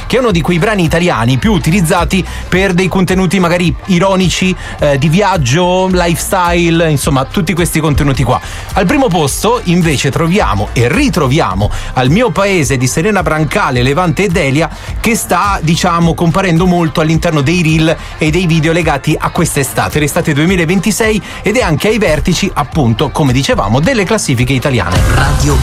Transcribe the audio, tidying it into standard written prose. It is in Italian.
che è uno di quei brani italiani più utilizzati per dei contenuti magari ironici, di viaggio, lifestyle, insomma tutti questi contenuti qua. Al primo posto invece troviamo e ritroviamo Al mio paese di Serena Brancale, Levante e Delia, che sta diciamo comparendo molto all'interno dei reel e dei video legati a quest'estate, l'estate 2026, ed è anche ai vertici appunto, come dicevamo, delle classifiche italiane. Radio